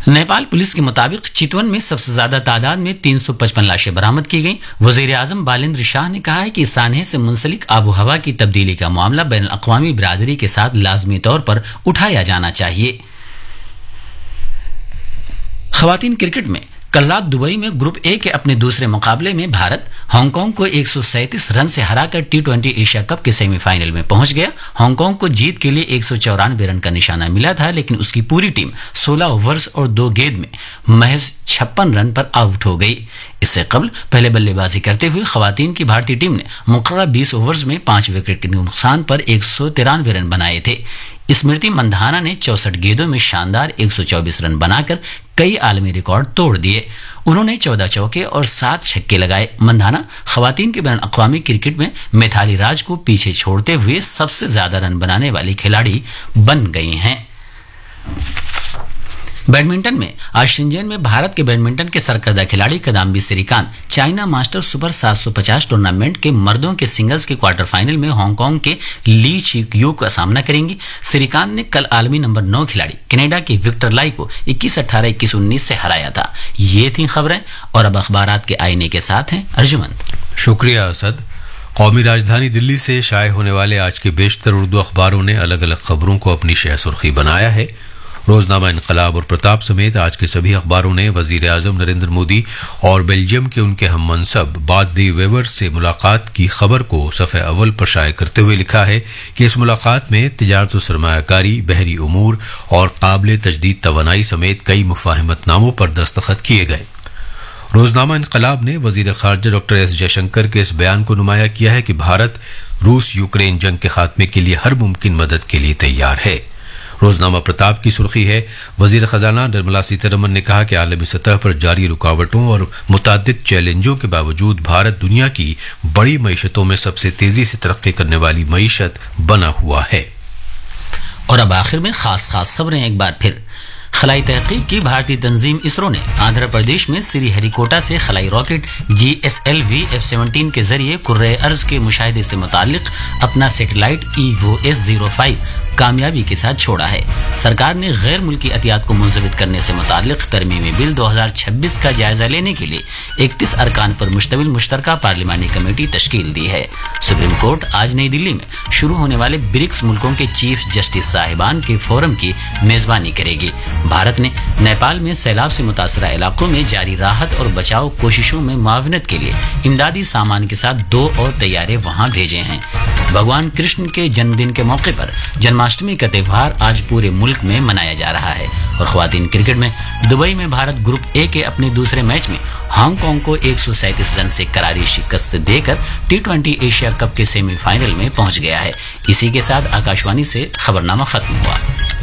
Nepal police के मुताबिक चितवन में सबसे ज्यादा तादाद में 355 लाशें बरामद की गईं। वजीर आजम बालिंद्र शाह ने कहा है कि सानहे से मुंसलिक आबो हवा की तब्दीली का मामला बैन अक़वामी बिरादरी के साथ लाजमी तौर पर उठाया जाना चाहिए। ख़वातीन क्रिकेट में कल रात दुबई में ग्रुप ए के अपने दूसरे मुकाबले में भारत हांगकांग को 137 रन से हराकर T20 एशिया कप के सेमीफाइनल में पहुंच गया। हांगकांग को जीत के लिए 194 रन का निशाना मिला था, लेकिन उसकी पूरी टीम 16 ओवर्स और 2 गेंद में महज 56 रन पर आउट हो गई। इससे कबल पहले बल्लेबाजी करते हुए खवातीन की भारतीय टीम ने मुकर्रर 20 ओवर्स में 5 विकेट के नुकसान पर 193 रन बनाए थे। स्मृति मंधाना ने 64 गेंदों में शानदार 124 रन बनाकर कई आलमी रिकॉर्ड तोड़ दिए। उन्होंने 14 चौके और 7 छक्के लगाए। मंधाना खवातीन के बैन अक़वामी क्रिकेट में मिथाली राज को पीछे छोड़ते हुए सबसे ज्यादा रन बनाने वाली खिलाड़ी बन गई हैं। बैडमिंटन में आज शेंजन में भारत के बैडमिंटन के सरकर्दा खिलाड़ी Kidambi Shrikant China master super 750 tournament के मर्दों के सिंगल्स के क्वार्टर फाइनल में हांगकांग के ली चिक यू का सामना करेंगी। श्रीकांत ने कल आलमी नंबर 9 खिलाड़ी कनाडा के विक्टर लाई को 21-18, 21-19 से हराया था। ये थी खबरें और अब अखबारात के आईने के साथ हैं अर्जुमंद। शुक्रिया असद। कौमी राजधानी दिल्ली से शाये होने वाले आज के बेशतर उर्दू अखबारों ने अलग अलग खबरों को अपनी शह सुर्खी बनाया है। रोजनामा इनकलाब और प्रताप समेत आज के सभी अखबारों ने वजीर आजम नरेंद्र मोदी और बेल्जियम के उनके हम मनसब बाद दी वेवर से मुलाकात की खबर को सफ़े अव्वल पर शाये करते हुए लिखा है कि इस मुलाकात में तिजारत व सरमायाकारी, बहरी उमूर और काबिल तजदीद तवानाई समेत कई मुफाहमतनामों पर दस्तखत किए गए। रोजनामा इनकलाब ने वजीर खारजा डॉक्टर एस जयशंकर के इस बयान को नुमाया किया है कि भारत रूस यूक्रेन जंग के खात्मे के लिए हर मुमकिन मदद के लिए तैयार है। रोजनामा प्रताप की सुर्खी है, वजीर खजाना निर्मला सीतारमन ने कहा कि आलमी सतह पर जारी रुकावटों और मुतादिद चैलेंजों के बावजूद भारत दुनिया की बड़ी मईशतों में सबसे तेजी से तरक्की करने वाली मईशत बना हुआ है। और अब आखिर में खास खबरें एक बार फिर। खलाई तहकीक की भारतीय तंजीम इसरो ने आंध्र प्रदेश में श्रीहरिकोटा से खलाई रॉकेट GSLV F-17 के जरिए कुर्रे अर्ज के मुशाहिदे से मुतालिक अपना सैटेलाइट EOS-05 कामयाबी के साथ छोड़ा है। सरकार ने गैर मुल्की अतियात को मुंजविद करने से मुतालिक तरमीमी बिल 2026 का जायजा लेने के लिए 31 अरकान पर मुश्तमिल मुश्तरका पार्लिमानी कमेटी तश्कील दी है। सुप्रीम कोर्ट आज नई दिल्ली में शुरू होने वाले ब्रिक्स मुल्कों के चीफ जस्टिस साहिबान के फोरम की मेजबानी करेगी। भारत ने नेपाल में सैलाब से मुतासरा इलाकों में जारी राहत और बचाव कोशिशों में मुआवनत के लिए इमदादी सामान के साथ 2 और तैयारे वहां भेजे हैं। भगवान कृष्ण के जन्मदिन के मौके पर जन्माष्टमी का त्यौहार आज पूरे मुल्क में मनाया जा रहा है। और ख्वातीन क्रिकेट में दुबई में भारत ग्रुप ए के अपने दूसरे मैच में हांगकांग को 137 रन से करारी शिकस्त देकर T20 एशिया कप के सेमीफाइनल में पहुंच गया है। इसी के साथ आकाशवाणी से खबरनामा खत्म हुआ।